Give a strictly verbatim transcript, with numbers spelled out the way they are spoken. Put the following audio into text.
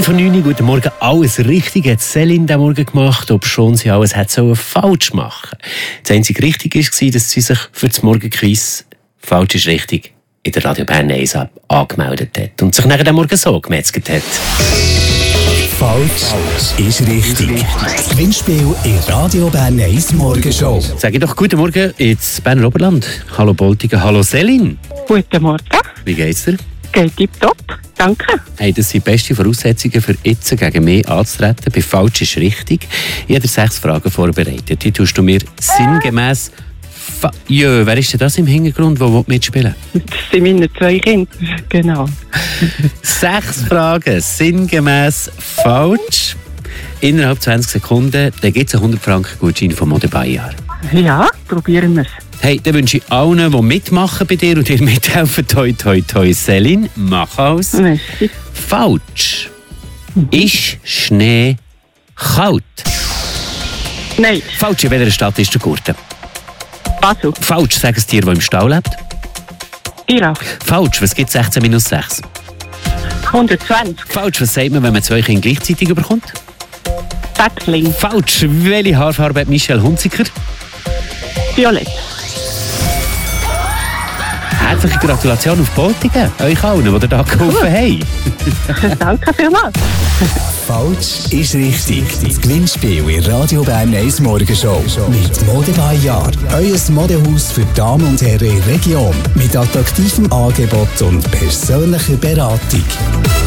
fünf Uhr neun, guten Morgen. Alles richtig hat Céline diesen Morgen gemacht, obschon sie alles hat so falsch machen. Das einzige Richtige war, dass sie sich für das Morgenquiz «Falsch ist richtig» in der Radio Bern eins angemeldet hat und sich nachher den Morgen so gemetzelt hat. Falsch ist richtig. Das Gewinnspiel in Radio Bern eins Morgenshow. Sag ich doch guten Morgen ins Berner Oberland. Hallo Boltigen, hallo Céline. Guten Morgen. Wie geht's dir? Geht tipptopp, danke. Hey, das sind beste Voraussetzungen für jetzt gegen mich anzutreten. Bei «Falsch ist richtig». Ich habe dir sechs Fragen vorbereitet. Die tust du mir sinngemäß... Fa- Jö, wer ist denn das im Hintergrund, der mitspielen will? Das sind meine zwei Kinder, genau. Sechs Fragen, sinngemäß falsch. Innerhalb zwanzig Sekunden, dann gibt es einen hundert Franken Gutschein vom Mode Bayard. Ja, probieren wir es. Hey, dann wünsche ich allen, die mitmachen bei dir und dir mithelfen, toi, toi, toi, Céline, mach aus. Merci. Falsch. Ist Schnee kalt? Nein, Falsch, in welcher Stadt ist der Gurten? Basel, Falsch, sag ein Tier, das im Stall lebt. Irach, Falsch, was gibt sechzehn minus sechs? hundertzwanzig, Falsch, was sagt man, wenn man zwei Kinder gleichzeitig bekommt? Sechsling, Falsch, welche Haarfarbe hat Michelle Hunziker? Violett. Herzliche Gratulation auf Boltigen, euch allen, die da geholfen haben. Danke vielmals. Falsch ist richtig. Das Gewinnspiel in Radio Bern eins Morgenshow. Mit Mode Bayard. Euer Modehaus für Damen und Herren in der Region. Mit attraktivem Angebot und persönlicher Beratung.